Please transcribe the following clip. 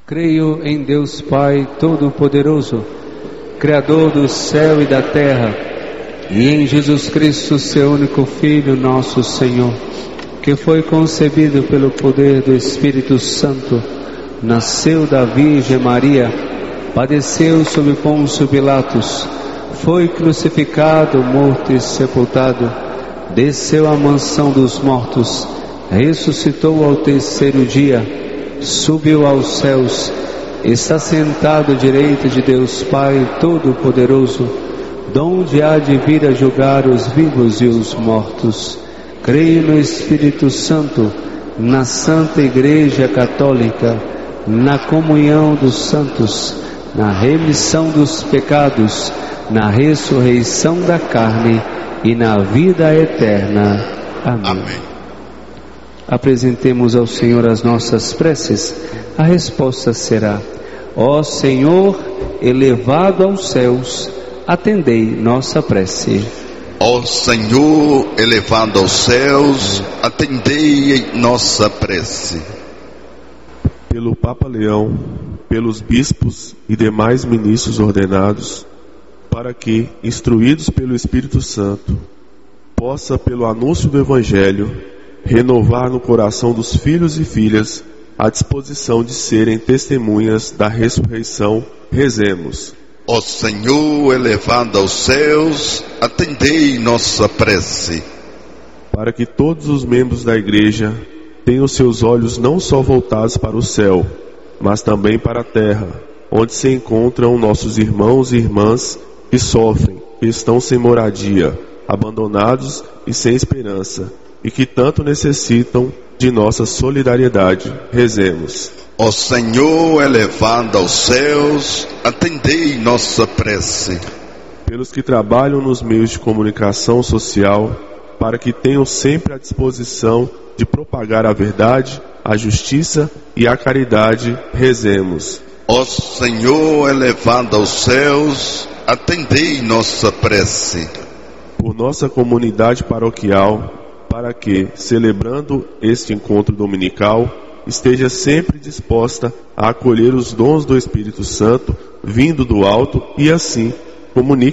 Creio em Deus Pai Todo-Poderoso, Criador do céu e da terra, e em Jesus Cristo, seu único Filho, nosso Senhor, que foi concebido pelo poder do Espírito Santo, nasceu da Virgem Maria, padeceu sob Pôncio Pilatos, foi crucificado, morto e sepultado, desceu à mansão dos mortos, ressuscitou ao terceiro dia, subiu aos céus, está sentado à direita de Deus Pai Todo-Poderoso, donde há de vir a julgar os vivos e os mortos. Creio no Espírito Santo, na Santa Igreja Católica, na comunhão dos santos, na remissão dos pecados, na ressurreição da carne e na vida eterna. Amém. Amém. Apresentemos ao Senhor as nossas preces. A resposta será: ó Senhor, elevado aos céus, atendei nossa prece. Ó Senhor, elevado aos céus, atendei nossa prece. Pelo Papa Leão, pelos bispos e demais ministros ordenados, para que, instruídos pelo Espírito Santo, possa, pelo anúncio do Evangelho, renovar no coração dos filhos e filhas a disposição de serem testemunhas da ressurreição, rezemos. Ó Senhor, elevado aos céus, atendei nossa prece. Para que todos os membros da Igreja tenham seus olhos não só voltados para o céu, mas também para a terra, onde se encontram nossos irmãos e irmãs que sofrem, que estão sem moradia, abandonados e sem esperança, e que tanto necessitam de nossa solidariedade. Rezemos. Ó Senhor, elevado aos céus, atendei nossa prece. Pelos que trabalham nos meios de comunicação social, para que tenham sempre a disposição de propagar a verdade, a justiça e a caridade, rezemos. Ó Senhor, elevado aos céus, atendei nossa prece. Por nossa comunidade paroquial, para que, celebrando este encontro dominical, esteja sempre disposta a acolher os dons do Espírito Santo, vindo do alto, e assim comunique